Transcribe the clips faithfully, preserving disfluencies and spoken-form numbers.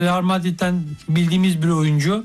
Real Madrid'den bildiğimiz bir oyuncu.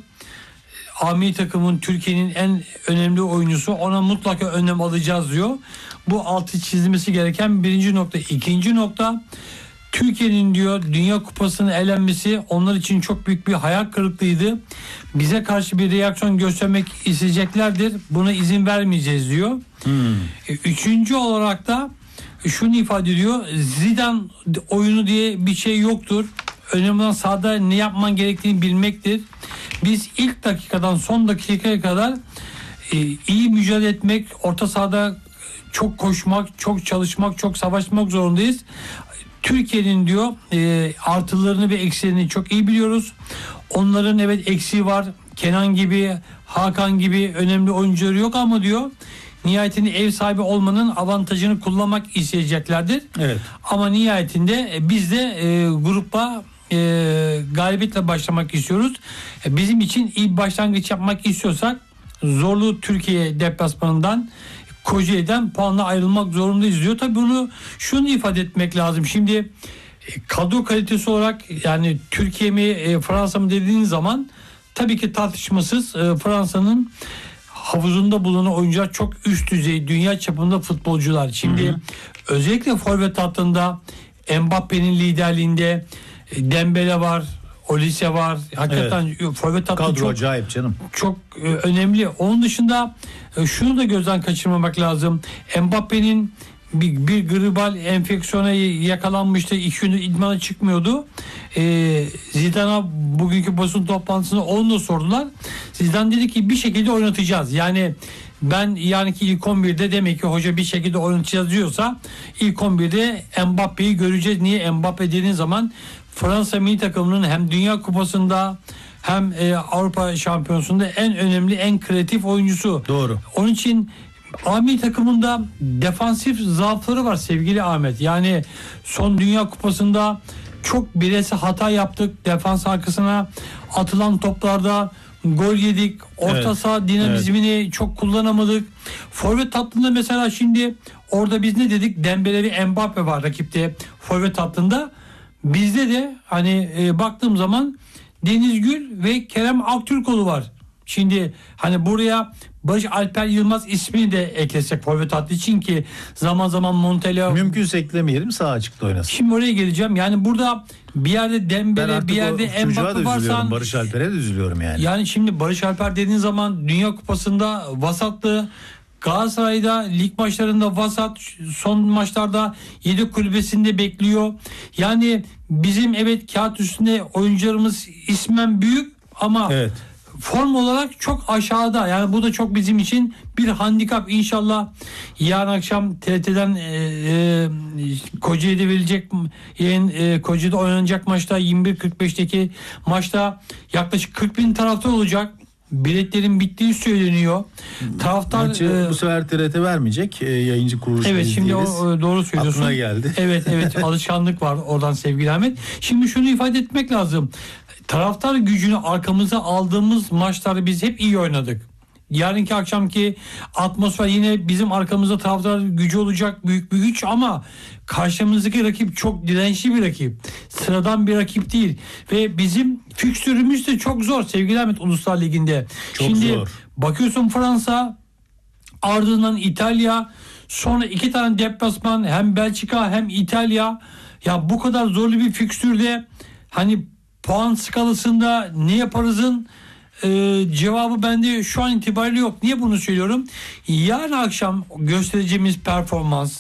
Amiri takımın Türkiye'nin en önemli oyuncusu. Ona mutlaka önlem alacağız diyor. Bu altı çizilmesi gereken birinci nokta. İkinci nokta, Türkiye'nin diyor Dünya Kupası'nın elenmesi onlar için çok büyük bir hayal kırıklığıydı. Bize karşı bir reaksiyon göstermek isteyeceklerdir. Buna izin vermeyeceğiz diyor. Hmm. Üçüncü olarak da şunu ifade ediyor. Zidane oyunu diye bir şey yoktur. Önemli olan sahada ne yapman gerektiğini bilmektir. Biz ilk dakikadan son dakikaya kadar e, iyi mücadele etmek, orta sahada çok koşmak, çok çalışmak, çok savaşmak zorundayız. Türkiye'nin diyor e, artılarını ve eksilerini çok iyi biliyoruz. Onların evet eksiği var. Kenan gibi, Hakan gibi önemli oyuncuları yok ama diyor nihayetinde ev sahibi olmanın avantajını kullanmak isteyeceklerdir. Evet. Ama nihayetinde e, biz de e, grupta e, galibiyetle başlamak istiyoruz. E, bizim için iyi bir başlangıç yapmak istiyorsak zorlu Türkiye deplasmanından Kocaeli'den puanla ayrılmak zorundayız diyor. Tabii bunu şunu ifade etmek lazım. Şimdi kadro kalitesi olarak yani Türkiye mi e, Fransa mı dediğiniz zaman tabii ki tartışmasız e, Fransa'nın havuzunda bulunan oyuncular çok üst düzey dünya çapında futbolcular. Şimdi hı hı. özellikle forvet hattında Mbappe'nin liderliğinde e, Dembele var, Olise var. Hakikaten evet. forvet hattı kadro çok acayip canım. Çok e, önemli. Onun dışında e, şunu da gözden kaçırmamak lazım. Mbappe'nin bir, bir gribal enfeksiyona yakalanmıştı. İki gündür idmana çıkmıyordu. E, Zidane'a bugünkü basın toplantısında onu da sordular. Zidane dedi ki bir şekilde oynatacağız. Yani ben yarınki ilk on birde demek ki hoca bir şekilde oynatacağız diyorsa ilk on birde Mbappe'yi göreceğiz. Niye? Mbappe dediğin zaman Fransa milli takımının hem Dünya Kupası'nda hem e, Avrupa Şampiyonası'nda en önemli, en kreatif oyuncusu. Doğru. Onun için Milli takımında defansif zaafları var sevgili Ahmet. Yani son Dünya Kupası'nda çok bireysel hata yaptık. Defans arkasına atılan toplarda gol yedik. Orta evet. saha dinamizmini evet. çok kullanamadık. Forvet hattında mesela şimdi orada biz ne dedik? Dembele ve Mbappe var rakipte forvet hattında. Bizde de hani e, baktığım zaman Deniz Gül ve Kerem Aktürkoğlu var. Şimdi hani buraya Barış Alper Yılmaz ismini de eklesek forvet hattı için ki zaman zaman Montella mümkünse eklemeyelim, sağ açıkta oynasın. Şimdi oraya geleceğim. Yani burada bir yerde Dembele, bir yerde Mbappe varsan Barış Alper'e de üzülüyorum yani. Yani şimdi Barış Alper dediğin zaman Dünya Kupası'nda vasatlı, Galatasaray'da lig maçlarında vasat, son maçlarda yedek kulübesinde bekliyor. Yani bizim evet kağıt üstünde oyuncularımız ismen büyük ama evet. form olarak çok aşağıda. Yani bu da çok bizim için bir handikap. İnşallah yarın akşam T R T'den e, e, Kocaeli'de verilecek yayın, e, Kocaeli'de oynanacak maçta yirmi bir kırk beşteki maçta yaklaşık kırk bin taraftar olacak. Biletlerin bittiği söyleniyor. Taraftar Maçı, e, bu sefer T R T vermeyecek. E, yayıncı kuruluş. Evet, şimdi o, doğru söylüyorsun. Aklına geldi. Evet evet alışkanlık var oradan sevgili Ahmet. Şimdi şunu ifade etmek lazım. Taraftar gücünü arkamıza aldığımız maçlarda biz hep iyi oynadık. Yarınki akşamki atmosfer yine bizim arkamızda taraftar gücü olacak, büyük bir güç ama karşımızdaki rakip çok dirençli bir rakip. Sıradan bir rakip değil. Ve bizim fikstürümüz de çok zor sevgili Ahmet Uluslar Ligi'nde. Çok Şimdi zor. bakıyorsun Fransa, ardından İtalya, sonra iki tane deplasman, hem Belçika hem İtalya. Ya bu kadar zorlu bir fikstürde hani puan skalasında ne yaparızın Ee, cevabı bende şu an itibariyle yok. Niye bunu söylüyorum? Yarın akşam göstereceğimiz performans,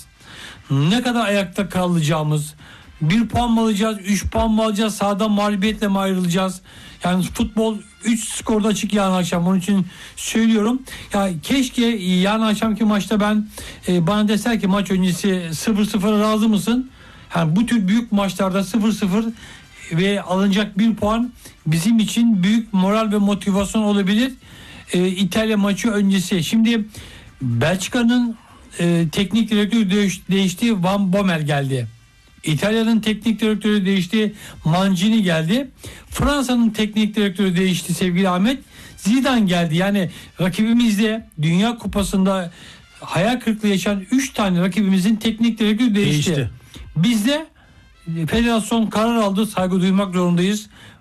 ne kadar ayakta kalacağımız, bir puan mı alacağız, üç puan mı alacağız, sahadan mağlubiyetle mi ayrılacağız? Yani futbol üç skorda açık yarın akşam. Onun için söylüyorum. Ya keşke yarın akşamki maçta ben e, bana deser ki maç öncesi sıfır sıfıra razı mısın? Yani bu tür büyük maçlarda sıfır sıfır ve alınacak bir puan bizim için büyük moral ve motivasyon olabilir. Ee, İtalya maçı öncesi. Şimdi Belçika'nın e, teknik direktörü değiş, değişti. Van Bommel geldi. İtalya'nın teknik direktörü değişti. Mancini geldi. Fransa'nın teknik direktörü değişti sevgili Ahmet. Zidane geldi. Yani rakibimizde Dünya Kupası'nda hayal kırıklığı yaşayan üç tane rakibimizin teknik direktörü değişti. değişti. Bizde federasyon karar aldı, saygı duymak zorundayız.